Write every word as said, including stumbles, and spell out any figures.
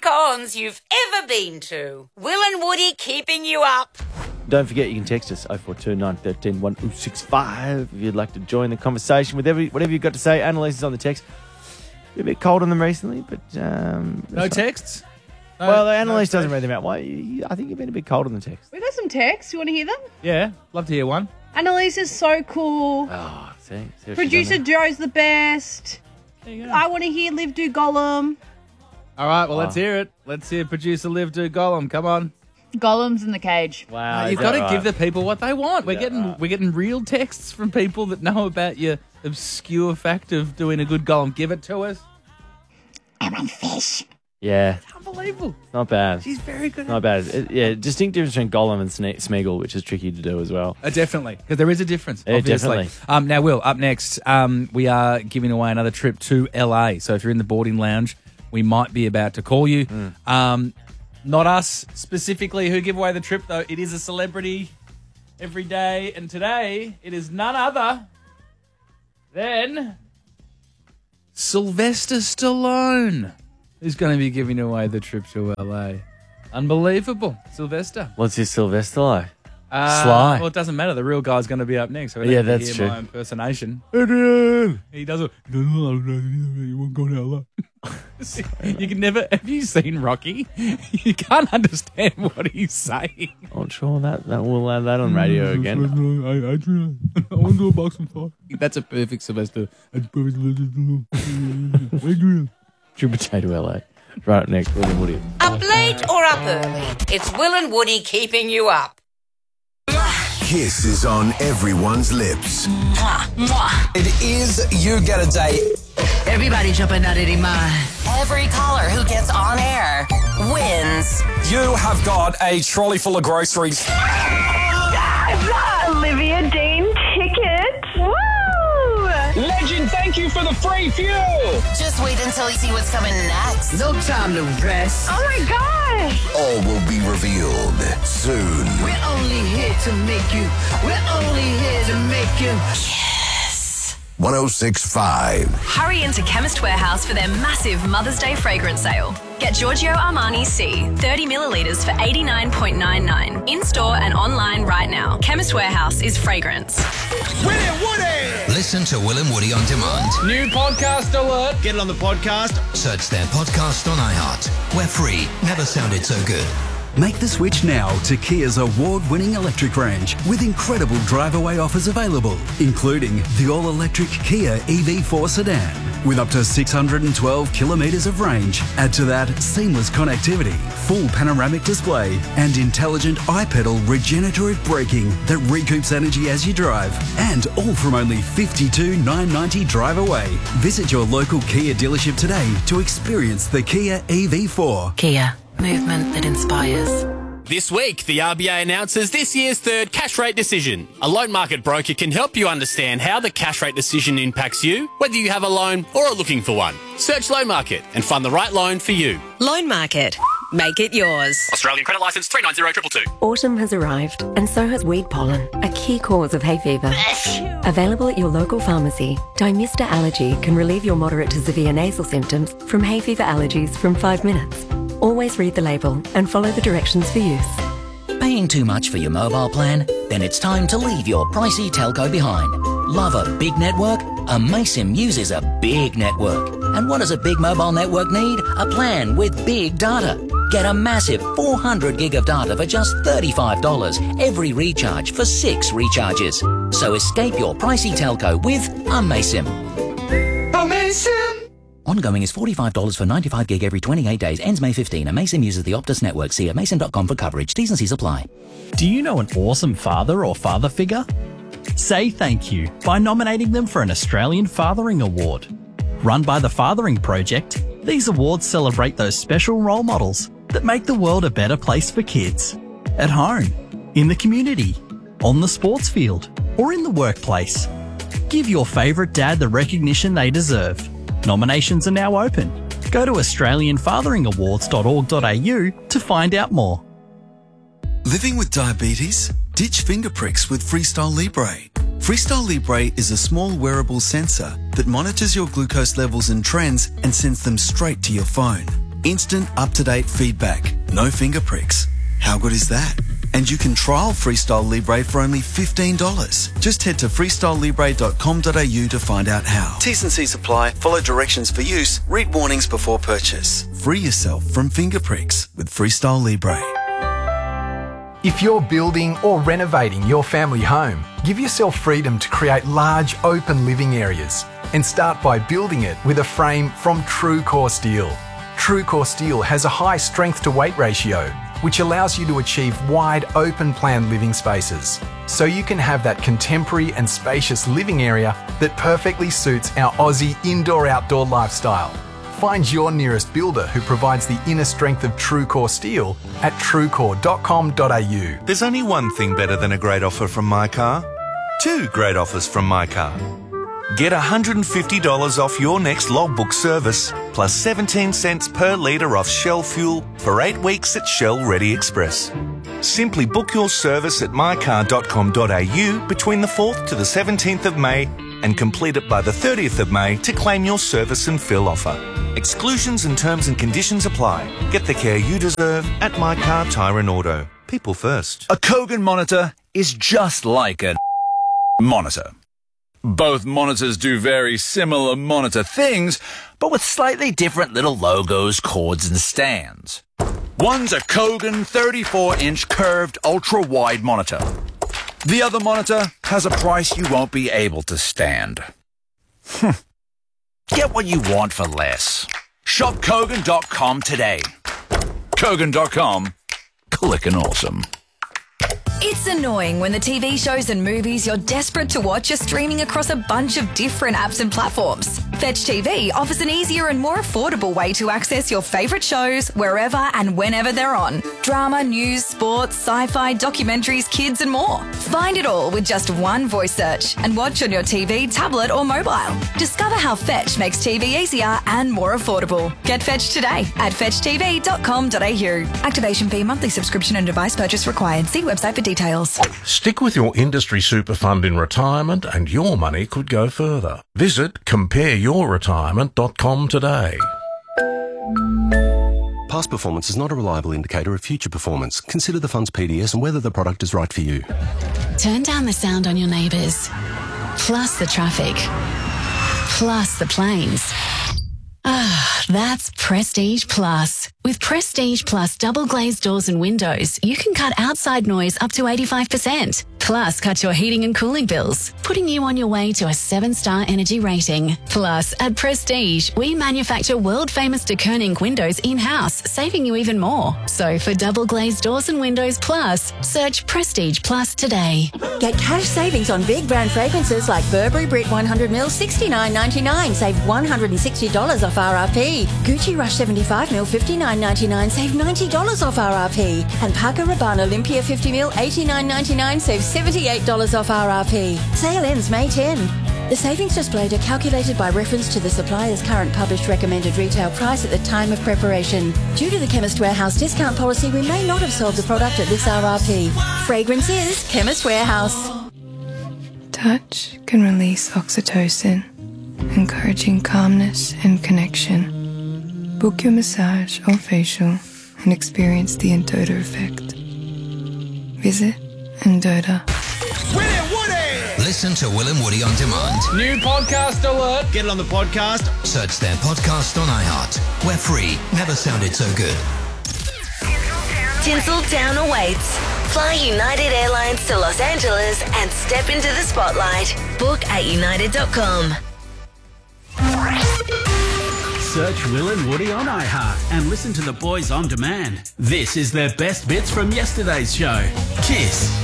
cons you've ever been to. Will and Woody keeping you up. Don't forget, you can text us oh four two nine one three one oh six five if you'd like to join the conversation with every, whatever you've got to say. Annalise is on the text. Been a bit cold on them recently, but... Um, no texts? No, well, Annalise no doesn't read them out. Why? You, I think you've been a bit cold on the text. We've got some texts. You want to hear them? Yeah, love to hear one. Annalise is so cool. Oh, see? see Producer Joe's the best. I want to hear Liv do Gollum. All right, well, Oh. let's hear it. Let's hear producer Liv do Gollum. Come on. Gollum's in the cage. Wow. Uh, you've got to give the people what they want. We're getting right? we're getting real texts from people that know about your obscure fact of doing a good Gollum. Give it to us. I want fish. Yeah, Unbelievable. not bad. She's very good. Not bad. It, yeah, distinct difference between Gollum and Sne- Smeagol, which is tricky to do as well. Uh, definitely, because there is a difference, Yeah, obviously. definitely. Um, now, Will, up next, um, we are giving away another trip to L A. So if you're in the boarding lounge, we might be about to call you. Mm. Um, not us specifically who give away the trip, though. It is a celebrity every day. And today, it is none other than Sylvester Stallone, who's going to be giving away the trip to L A. Unbelievable. Sylvester. What's his Sylvester like? Uh, Sly. Well, it doesn't matter. The real guy's going to be up next. So we don't Yeah, have to that's hear true. my impersonation. Adrian! He does it. You won't go to L A. You can never. Have you seen Rocky? You can't understand what he's saying. Not sure that, that we'll add that on radio again. Adrian, I want to do a boxing fight. That's a perfect Sylvester. Adrian. True potato L A. Right up next, Will and Woody. Up late or up early, it's Will and Woody keeping you up. Kiss is on everyone's lips. It is You Get a Date. Everybody jumping out of their mind. Every caller who gets on air wins. You have got a trolley full of groceries. I've got Olivia Dean tickets. Woo! Legend, thank you for the free fuel. Just wait until you see what's coming next. No time to rest. Oh my gosh! All will be revealed soon. We're only here to make you. We're only here to make you. one oh six point five. Hurry into Chemist Warehouse for their massive Mother's Day fragrance sale. Get Giorgio Armani C, thirty millilitres for eighty-nine ninety-nine. In-store and online right now. Chemist Warehouse is fragrance. Will and Woody. Listen to Will and Woody on demand. New podcast alert. Get it on the podcast. Search their podcast on iHeart. We're free. Never sounded so good. Make the switch now to Kia's award-winning electric range with incredible drive-away offers available, including the all-electric Kia E V four sedan with up to six hundred twelve kilometres of range. Add to that seamless connectivity, full panoramic display and intelligent iPedal regenerative braking that recoups energy as you drive, and all from only fifty-two thousand nine hundred ninety dollars drive away. Visit your local Kia dealership today to experience the Kia E V four. Kia. Movement that inspires. This week, the R B A announces this year's third cash rate decision. A loan market broker can help you understand how the cash rate decision impacts you, whether you have a loan or are looking for one. Search Loan Market and find the right loan for you. Loan Market. Make it yours. Australian credit licence three nine zero two two. Autumn has arrived, and so has weed pollen, a key cause of hay fever. Available at your local pharmacy, Dymista Allergy can relieve your moderate to severe nasal symptoms from hay fever allergies from five minutes. Always read the label and follow the directions for use. Paying too much for your mobile plan? Then it's time to leave your pricey telco behind. Love a big network? Amaysim uses a big network. And what does a big mobile network need? A plan with big data. Get a massive four hundred gig of data for just thirty-five dollars every recharge for six recharges. So escape your pricey telco with Amaysim. Amaysim! Ongoing is forty-five dollars for ninety-five gig every twenty-eight days. Ends May fifteenth. Amaysim uses the Optus network. See amaysim dot com for coverage. T's and C's apply. Do you know an awesome father or father figure? Say thank you by nominating them for an Australian Fathering Award. Run by the Fathering Project, these awards celebrate those special role models that make the world a better place for kids. At home, in the community, on the sports field, or in the workplace. Give your favourite dad the recognition they deserve. Nominations are now open. Go to australian fathering awards dot org dot a u to find out more. Living with diabetes? Ditch finger pricks with Freestyle Libre. Freestyle Libre is a small wearable sensor that monitors your glucose levels and trends and sends them straight to your phone. Instant up-to-date feedback. No finger pricks. How good is that? And you can trial Freestyle Libre for only fifteen dollars. Just head to freestyle libre dot com dot a u to find out how. T's and C's apply. Follow directions for use. Read warnings before purchase. Free yourself from finger pricks with Freestyle Libre. If you're building or renovating your family home, give yourself freedom to create large open living areas and start by building it with a frame from TrueCore Steel. TrueCore Steel has a high strength to weight ratio, which allows you to achieve wide open plan living spaces, so you can have that contemporary and spacious living area that perfectly suits our Aussie indoor-outdoor lifestyle. Find your nearest builder who provides the inner strength of TrueCore Steel at truecore dot com dot a u. There's only one thing better than a great offer from My Car. Two great offers from My Car. Get one hundred fifty dollars off your next logbook service, plus seventeen cents per litre off Shell fuel for eight weeks at Shell Ready Express. Simply book your service at my car dot com dot a u between the fourth to the seventeenth of May and complete it by the thirtieth of May to claim your service and fill offer. Exclusions and terms and conditions apply. Get the care you deserve at My Car Tyre and Auto. People first. A Kogan monitor is just like a monitor. Both monitors do very similar monitor things, but with slightly different little logos, cords, and stands. One's a Kogan thirty-four inch curved ultra-wide monitor. The other monitor has a price you won't be able to stand. Get what you want for less. Shop Kogan dot com today. Kogan dot com. Clickin' awesome. It's annoying when the T V shows and movies you're desperate to watch are streaming across a bunch of different apps and platforms. Fetch T V offers an easier and more affordable way to access your favourite shows wherever and whenever they're on. Drama, news, sports, sci-fi, documentaries, kids and more. Find it all with just one voice search and watch on your T V, tablet or mobile. Discover how Fetch makes T V easier and more affordable. Get Fetch today at fetch t v dot com dot a u. Activation fee, monthly subscription and device purchase required. See website for details. Stick with your industry super fund in retirement and your money could go further. Visit compare your retirement dot com today. Past performance is not a reliable indicator of future performance. Consider the fund's P D S and whether the product is right for you. Turn down the sound on your neighbours, plus the traffic, plus the planes. Ah, that's Prestige Plus. With Prestige Plus double glazed doors and windows, you can cut outside noise up to eighty-five percent. Plus, cut your heating and cooling bills, putting you on your way to a seven-star energy rating. Plus, at Prestige, we manufacture world-famous de Koning windows in-house, saving you even more. So for double glazed doors and windows plus, search Prestige Plus today. Get cash savings on big brand fragrances like Burberry Brit one hundred milliliters, sixty-nine ninety-nine, save one hundred sixty dollars off R R P. Gucci Rush seventy-five milliliters, fifty-nine ninety-nine, save ninety dollars off R R P. And Paco Rabanne Olympia fifty milliliters, eighty-nine ninety-nine, save seventy-eight dollars off R R P. Sale ends May tenth. The savings displayed are calculated by reference to the supplier's current published recommended retail price at the time of preparation. Due to the Chemist Warehouse discount policy, we may not have sold the product at this R R P. Fragrance is Chemist Warehouse. Touch can release oxytocin, encouraging calmness and connection. Book your massage or facial and experience the Endota effect. Visit Endota. Listen to Will and Woody on demand. New podcast alert. Get it on the podcast. Search their podcast on iHeart. We're free. Never sounded so good. Tinseltown awaits. Fly United Airlines to Los Angeles and step into the spotlight. Book at united dot com. Search Will and Woody on iHeart and listen to the boys on demand. This is their best bits from yesterday's show. Kiss.